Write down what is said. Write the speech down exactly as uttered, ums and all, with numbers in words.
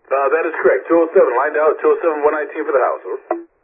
Uh, that is correct. two oh seven, line down at two oh seven, one nineteen for the house. Over.